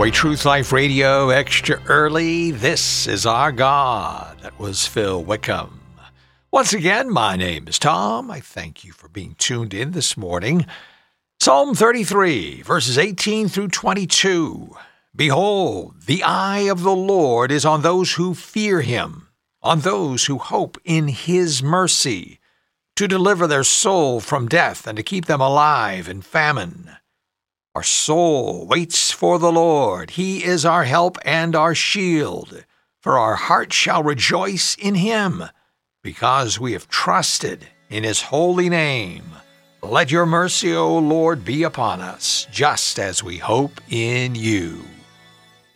Way Truth Life Radio, extra early. This is Our God. That was Phil Wickham. Once again, my name is Tom. I thank you for being tuned in this morning. Psalm 33, verses 18 through 22. Behold, the eye of the Lord is on those who fear him, on those who hope in his mercy, to deliver their soul from death and to keep them alive in famine. Our soul waits for the Lord. He is our help and our shield. For our heart shall rejoice in him, because we have trusted in his holy name. Let your mercy, O Lord, be upon us, just as we hope in you.